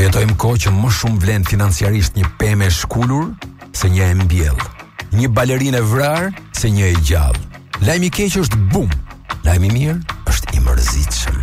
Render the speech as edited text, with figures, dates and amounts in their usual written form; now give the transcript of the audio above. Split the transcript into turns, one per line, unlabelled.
Jetojmë kohë që më shumë vlen financiarisht një pemë e shkullur se një e mbjell. Një balerinë e vrarë se një e gjallë. Lajmi i keq është bum. Lajmi i mirë është i mërzitshëm.